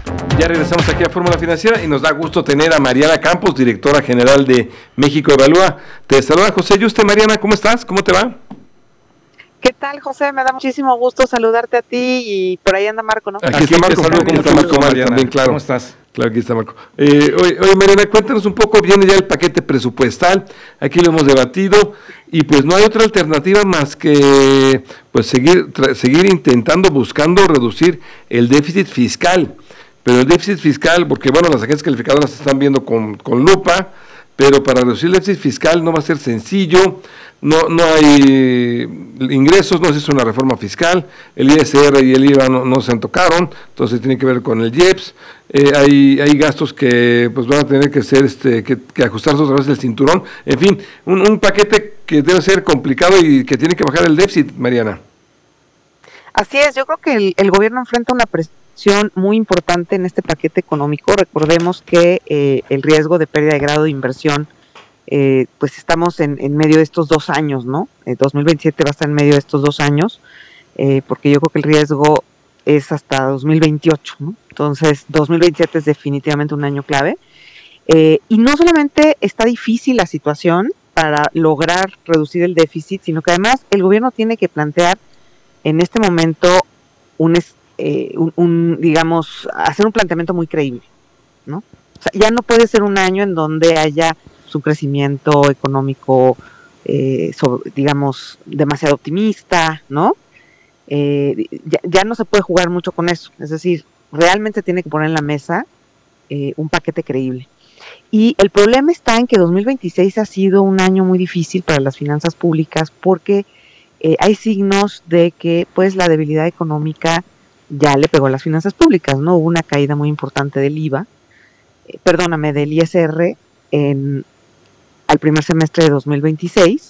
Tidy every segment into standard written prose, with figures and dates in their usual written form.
Ya regresamos aquí a Fórmula Financiera y nos da gusto tener a Mariana Campos, directora general de México Evalúa. Te saluda José Yuste. Mariana, ¿cómo estás? ¿Cómo te va? ¿Qué tal, José? Me da muchísimo gusto saludarte a ti y por ahí anda Marco, ¿no? Aquí está Marco. ¿Cómo está Marco? Mariana, también, claro. ¿Cómo estás? Claro, aquí está Marco. Oye, Mariana, cuéntanos un poco, viene ya el paquete presupuestal, aquí lo hemos debatido, y pues no hay otra alternativa más que pues seguir intentando, buscando reducir el déficit fiscal. Pero el déficit fiscal, porque bueno, las agencias calificadoras se están viendo con lupa, pero para reducir el déficit fiscal no va a ser sencillo, no hay ingresos, no se hizo una reforma fiscal, el ISR y el IVA no se han tocaron, entonces tiene que ver con el IEPS, hay gastos que pues van a tener que ser que ajustarse otra vez el cinturón, en fin, un paquete que debe ser complicado y que tiene que bajar el déficit, Mariana. Así es, yo creo que el gobierno enfrenta una presión muy importante en este paquete económico. Recordemos que el riesgo de pérdida de grado de inversión, pues estamos en medio de estos 2 años, ¿no? 2027 va a estar en medio de estos 2 años, porque yo creo que el riesgo es hasta 2028, ¿no? Entonces, 2027 es definitivamente un año clave. Y no solamente está difícil la situación para lograr reducir el déficit, sino que además el gobierno tiene que plantear en este momento digamos, hacer un planteamiento muy creíble, ¿no? O sea, ya no puede ser un año en donde haya un crecimiento económico, digamos, demasiado optimista, ¿no? Ya no se puede jugar mucho con eso, es decir, realmente tiene que poner en la mesa un paquete creíble. Y el problema está en que 2026 ha sido un año muy difícil para las finanzas públicas porque hay signos de que pues la debilidad económica ya le pegó a las finanzas públicas, ¿no? Hubo una caída muy importante del del ISR al primer semestre de 2026,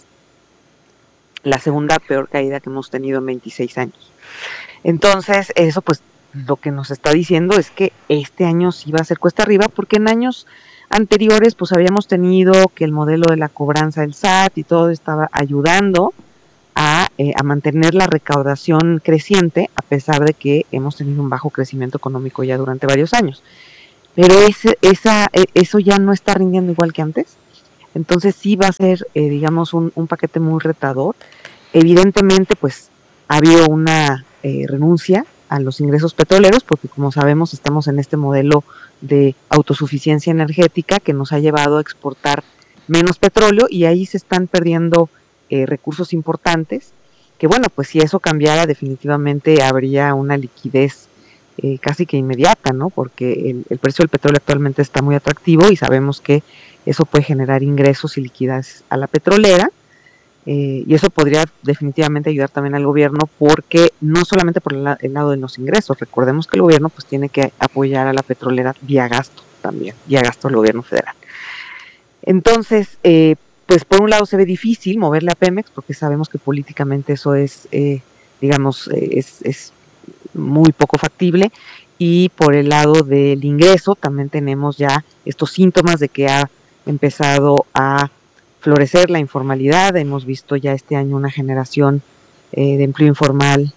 la segunda peor caída que hemos tenido en 26 años. Entonces, eso pues lo que nos está diciendo es que este año sí va a ser cuesta arriba, porque en años anteriores pues habíamos tenido que el modelo de la cobranza del SAT y todo estaba ayudando a mantener la recaudación creciente, a pesar de que hemos tenido un bajo crecimiento económico ya durante varios años. Pero eso ya no está rindiendo igual que antes. Entonces sí va a ser, digamos, un paquete muy retador. Evidentemente, pues ha habido una renuncia a los ingresos petroleros, porque como sabemos estamos en este modelo de autosuficiencia energética que nos ha llevado a exportar menos petróleo, y ahí se están perdiendo recursos importantes, que bueno, pues si eso cambiara definitivamente habría una liquidez casi que inmediata, ¿no? Porque el precio del petróleo actualmente está muy atractivo y sabemos que eso puede generar ingresos y liquidez a la petrolera, y eso podría definitivamente ayudar también al gobierno, porque no solamente por el lado de los ingresos, recordemos que el gobierno pues tiene que apoyar a la petrolera vía gasto también, vía gasto del gobierno federal. Entonces, pues por un lado se ve difícil moverle a Pemex, porque sabemos que políticamente eso es, digamos, es muy poco factible, y por el lado del ingreso también tenemos ya estos síntomas de que ha empezado a florecer la informalidad. Hemos visto ya este año una generación de empleo informal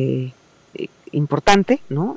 importante, ¿no?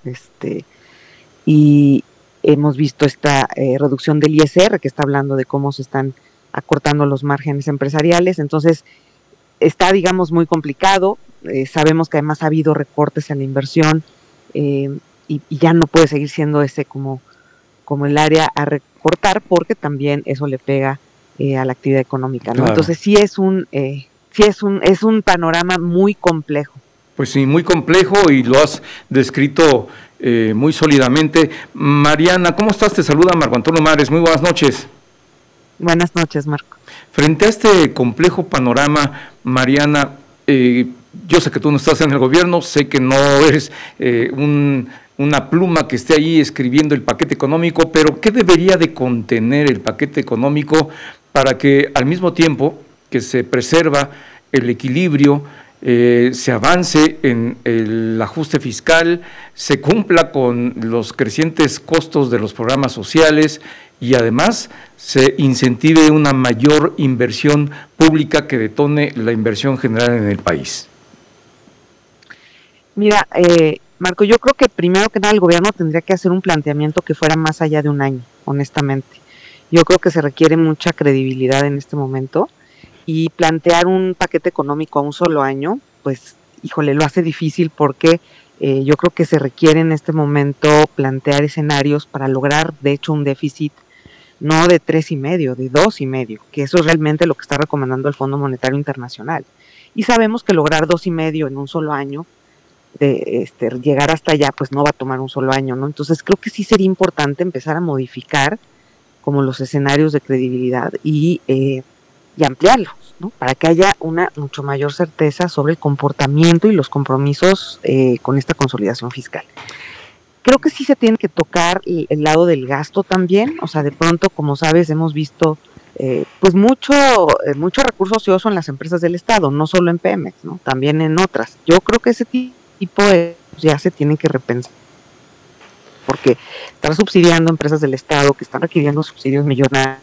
Y hemos visto esta reducción del ISR, que está hablando de cómo se están acortando los márgenes empresariales. Entonces está, digamos, muy complicado. Sabemos que además ha habido recortes en la inversión, y ya no puede seguir siendo ese como el área a recortar, porque también eso le pega a la actividad económica, ¿no? Claro. Entonces sí es un panorama muy complejo. Pues sí, muy complejo, y lo has descrito muy sólidamente. Mariana, ¿cómo estás? Te saluda Marco Antonio Mares. Muy buenas noches. Buenas noches, Marco. Frente a este complejo panorama, Mariana, yo sé que tú no estás en el gobierno, sé que no eres una pluma que esté ahí escribiendo el paquete económico, pero ¿qué debería de contener el paquete económico para que al mismo tiempo que se preserva el equilibrio, se avance en el ajuste fiscal, se cumpla con los crecientes costos de los programas sociales y además se incentive una mayor inversión pública que detone la inversión general en el país? Mira, Marco, yo creo que primero que nada el gobierno tendría que hacer un planteamiento que fuera más allá de un año, honestamente. Yo creo que se requiere mucha credibilidad en este momento y plantear un paquete económico a un solo año, pues, híjole, lo hace difícil porque yo creo que se requiere en este momento plantear escenarios para lograr, de hecho, un déficit no de 3,5, de 2,5, que eso es realmente lo que está recomendando el Fondo Monetario Internacional. Y sabemos que lograr 2,5 en un solo año, llegar hasta allá, pues no va a tomar un solo año, ¿no? Entonces creo que sí sería importante empezar a modificar como los escenarios de credibilidad y ampliarlos, ¿no? Para que haya una mucho mayor certeza sobre el comportamiento y los compromisos con esta consolidación fiscal. Creo que sí se tiene que tocar el lado del gasto también, o sea, de pronto, como sabes, hemos visto pues mucho recurso ocioso en las empresas del Estado, no solo en Pemex, ¿no? También en otras. Yo creo que ese tipo de ya se tienen que repensar, porque estar subsidiando empresas del Estado que están requiriendo subsidios millonarios,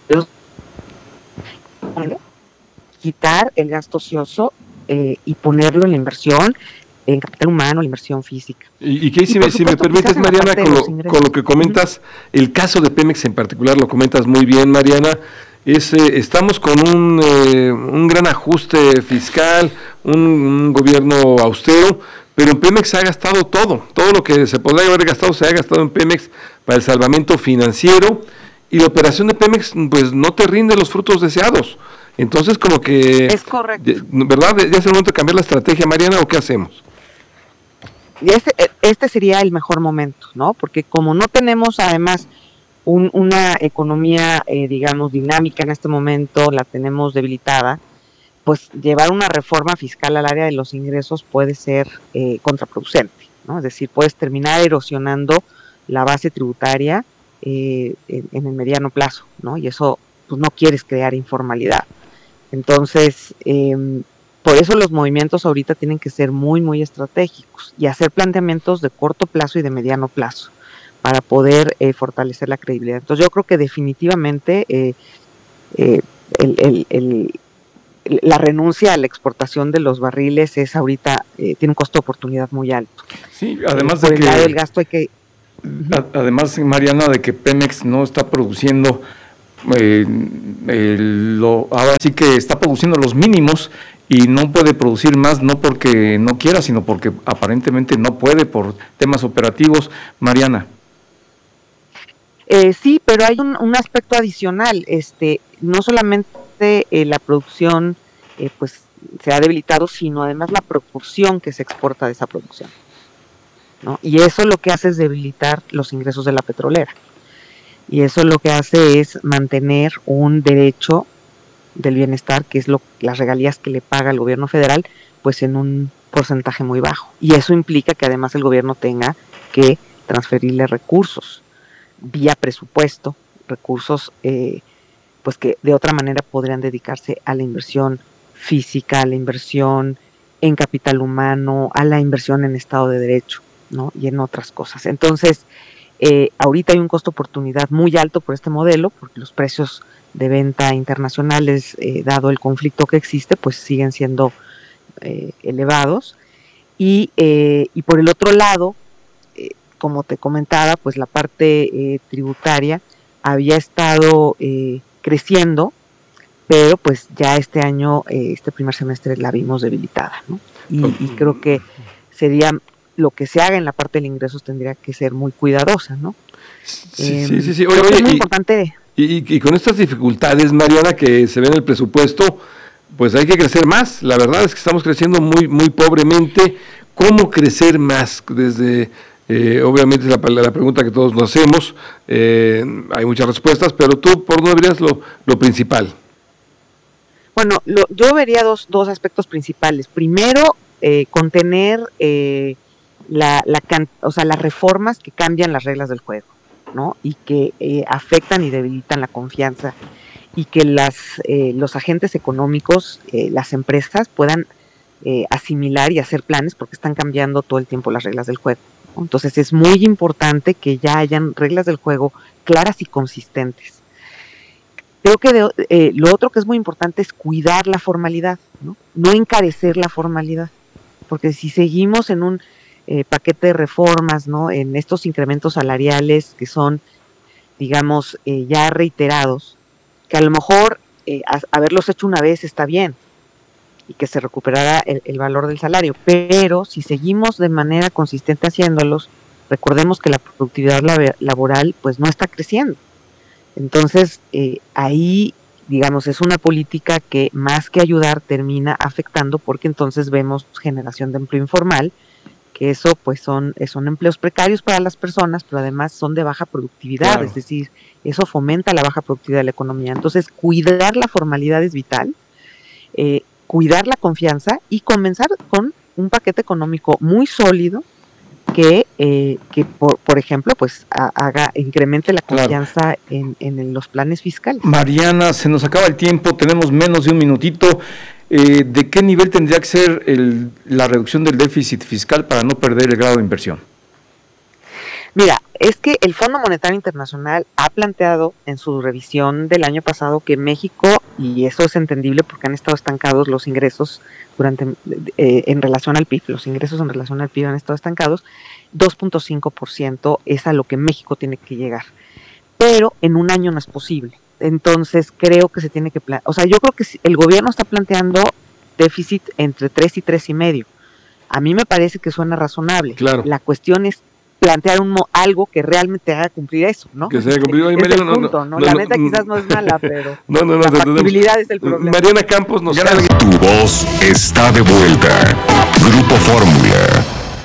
quitar el gasto ocioso y ponerlo en la inversión, en capital humano, la inversión física. Y que si me permites, Mariana, con lo que comentas, el caso de Pemex en particular, lo comentas muy bien, Mariana, estamos con un gran ajuste fiscal, un gobierno austero, pero en Pemex se ha gastado todo lo que se podría haber gastado se ha gastado en Pemex para el salvamento financiero, y la operación de Pemex pues no te rinde los frutos deseados. Entonces como que... Es correcto. ¿Verdad? ¿Ya es el momento de cambiar la estrategia, Mariana, o qué hacemos? Este sería el mejor momento, ¿no? Porque como no tenemos además una economía, digamos, dinámica en este momento, la tenemos debilitada, pues llevar una reforma fiscal al área de los ingresos puede ser contraproducente, ¿no? Es decir, puedes terminar erosionando la base tributaria en el mediano plazo, ¿no? Y eso, pues no quieres crear informalidad. Entonces, por eso los movimientos ahorita tienen que ser muy, muy estratégicos y hacer planteamientos de corto plazo y de mediano plazo para poder fortalecer la credibilidad. Entonces yo creo que definitivamente la renuncia a la exportación de los barriles es ahorita, tiene un costo de oportunidad muy alto. Sí, además por de el que... lado del gasto hay que... Además, Mariana, de que Pemex no está produciendo, ahora sí que está produciendo los mínimos y no puede producir más, no porque no quiera, sino porque aparentemente no puede por temas operativos. Mariana. Sí, pero hay un aspecto adicional, no solamente la producción pues se ha debilitado, sino además la proporción que se exporta de esa producción, ¿no? Y eso lo que hace es debilitar los ingresos de la petrolera. Y eso lo que hace es mantener un derecho del bienestar, que es las regalías que le paga el gobierno federal, pues en un porcentaje muy bajo. Y eso implica que además el gobierno tenga que transferirle recursos vía presupuesto, recursos pues que de otra manera podrían dedicarse a la inversión física, a la inversión en capital humano, a la inversión en Estado de Derecho, ¿no? Y en otras cosas. Entonces, ahorita hay un costo oportunidad muy alto por este modelo, porque los precios de venta internacionales, dado el conflicto que existe, pues siguen siendo elevados. Y por el otro lado, como te comentaba, pues la parte tributaria había estado creciendo, pero pues ya este año, este primer semestre la vimos debilitada, ¿no? Y creo que sería lo que se haga en la parte de ingresos tendría que ser muy cuidadosa, ¿no? Sí. Oye, es muy importante. Y con estas dificultades, Mariana, que se ven en el presupuesto, pues hay que crecer más. La verdad es que estamos creciendo muy, muy pobremente. ¿Cómo crecer más? Desde, obviamente, la pregunta que todos nos hacemos, hay muchas respuestas, pero tú, ¿por dónde verías lo principal? Bueno, yo vería dos aspectos principales. Primero, contener las reformas que cambian las reglas del juego, ¿no? Y que afectan y debilitan la confianza, y que los agentes económicos, las empresas puedan asimilar y hacer planes, porque están cambiando todo el tiempo las reglas del juego, ¿no? Entonces es muy importante que ya hayan reglas del juego claras y consistentes. Creo que lo otro que es muy importante es cuidar la formalidad, ¿no? No encarecer la formalidad, porque si seguimos en paquete de reformas, ¿no? En estos incrementos salariales que son, digamos, ya reiterados, que a lo mejor haberlos hecho una vez está bien y que se recuperará el valor del salario, pero si seguimos de manera consistente haciéndolos, recordemos que la productividad laboral pues no está creciendo. Entonces, ahí, digamos, es una política que más que ayudar termina afectando, porque entonces vemos generación de empleo informal, que eso pues son empleos precarios para las personas, pero además son de baja productividad, claro. Es decir, eso fomenta la baja productividad de la economía. Entonces, cuidar la formalidad es vital, cuidar la confianza y comenzar con un paquete económico muy sólido que por ejemplo, pues incremente la confianza, claro, en los planes fiscales. Mariana, se nos acaba el tiempo, tenemos menos de un minutito. ¿De qué nivel tendría que ser la reducción del déficit fiscal para no perder el grado de inversión? Mira, es que el Fondo Monetario Internacional ha planteado en su revisión del año pasado que México, y eso es entendible porque han estado estancados los ingresos en relación al PIB, los ingresos en relación al PIB han estado estancados, 2.5% es a lo que México tiene que llegar, pero en un año no es posible. Entonces creo que se tiene que yo creo que el gobierno está planteando déficit entre 3 y 3.5. A mí me parece que suena razonable. Claro. La cuestión es plantear algo que realmente haga cumplir eso, ¿no? Que se haga cumplir. La meta quizás no es mala, pero la factibilidad es el problema. Mariana Campos nos... Tu voz está de vuelta. Grupo Fórmula.